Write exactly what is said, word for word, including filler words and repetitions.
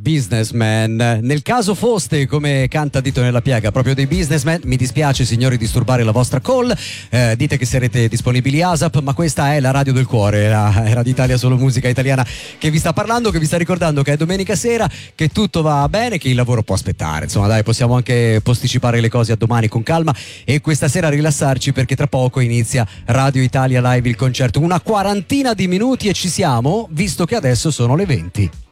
Businessman. Nel caso foste, come canta Dito nella piaga, proprio dei businessmen, mi dispiace signori disturbare la vostra call, eh, dite che sarete disponibili A S A P, ma questa è la radio del cuore, la Radio Italia Solo Musica Italiana che vi sta parlando, che vi sta ricordando che è domenica sera, che tutto va bene, che il lavoro può aspettare, insomma dai, possiamo anche posticipare le cose a domani con calma e questa sera rilassarci, perché tra poco inizia Radio Italia Live, il concerto, una quarantina di minuti e ci siamo, visto che adesso sono le venti.